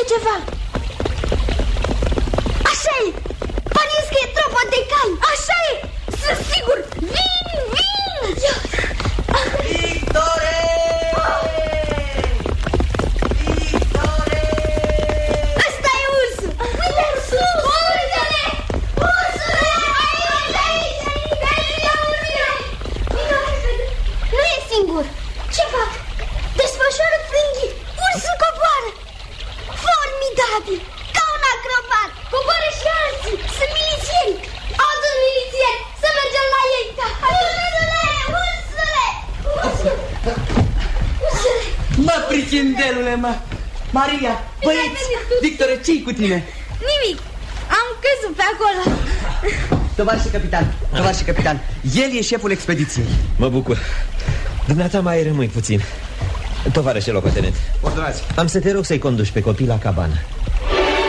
ceva. Așa e. Pariez că e tropa de cai. Așa e. Sunt sigur. Vin, vin. Victore! Victore! Ăsta e ursul. Uite ursul. Ursule! Ursule! Aici, nu e singur. Ce fac? Desfășoară frânghii. Ursul coboară. Formidabil. Ca un acrobat. Coboară și alții. Sunt milițieni. Alți milițieni. Să mergem la ei. Ursule! Ursule! Ursule! Ursule! Mă, prichindelule, mă. Maria, băieți, Victore, ce-i cu tine? Nimic. Am căzut pe acolo. Tovarășe capitan, el e șeful expediției. Mă bucur. Dumneata mai rămâi puțin. Tovarășe locotenent, ordonați. am să te rog să-i conduci pe copii la cabană.